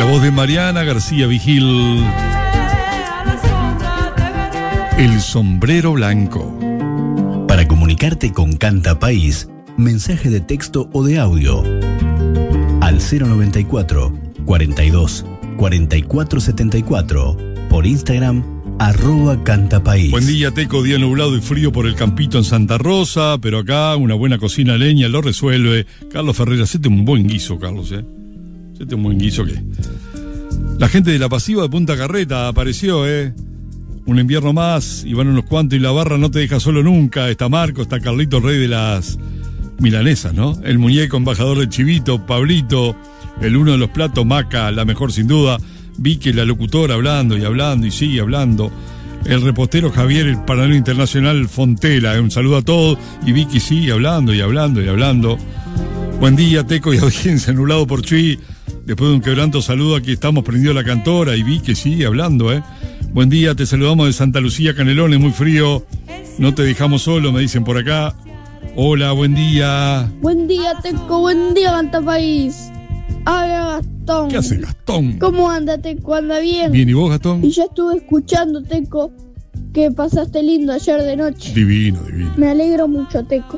La voz de Mariana García Vigil. El sombrero blanco. Para comunicarte con Canta País, mensaje de texto o de audio al 094 42 44 74, por Instagram @cantapaís. Buen día, Teco. Día nublado y frío por el campito en Santa Rosa, pero acá una buena cocina leña lo resuelve. Carlos Ferreira, hacete un buen guiso, Carlos, hacete un buen guiso que... La gente de La Pasiva de Punta Carreta apareció, un invierno más, y van unos cuantos, y la barra no te deja solo nunca. Está Marco, está Carlito, rey de las milanesas, ¿no? El muñeco, embajador del chivito, Pablito, el uno de los platos, Maca, la mejor sin duda, Vicky, la locutora, hablando y hablando y sigue hablando, el repostero Javier, el paralelo internacional Fontela, un saludo a todos, y Vicky sigue hablando y hablando y hablando. Buen día, Teco y audiencia, nublado por Chuy, después de un quebranto saludo, aquí estamos, prendido la cantora, y Vicky sigue hablando, Buen día, te saludamos de Santa Lucía, Canelones, muy frío, no te dejamos solo, me dicen por acá. Hola, buen día. Buen día, Teco, buen día, Canta País. Hola, Gastón. ¿Qué hace Gastón? ¿Cómo anda, Teco? ¿Anda bien? Bien, ¿y vos, Gastón? Y yo estuve escuchando, Teco, que pasaste lindo ayer de noche. Divino, divino. Me alegro mucho, Teco.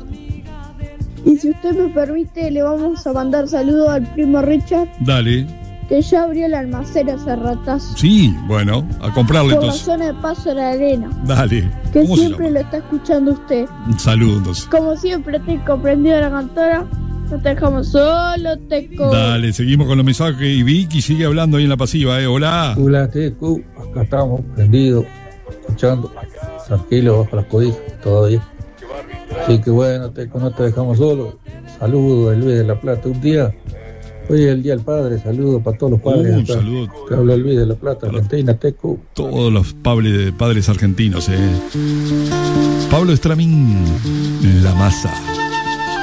Y si usted me permite, le vamos a mandar saludos al primo Richard. Dale. Que ya abrió el almacén hace ratazo. Sí, bueno, a comprarle por entonces. Por la zona de Paso de la Arena. Dale. Que siempre lo está escuchando usted. Un saludo entonces. Como siempre, Teco, prendido la cantora. No te dejamos solo, Teco. Dale, seguimos con los mensajes. Y Vicky sigue hablando ahí en La Pasiva, Hola. Hola, Teco. Acá estamos, prendidos, escuchando. Tranquilo, bajo las cobijas, todo bien. Así que bueno, Teco, no te dejamos solo. Saludos de Luis de la Plata. Un día, hoy es el Día del Padre. Saludos para todos los padres. Un saludo. Te habla Luis de la Plata, Argentina, Teco. Todos los padres argentinos, Pablo Estramín, La Masa.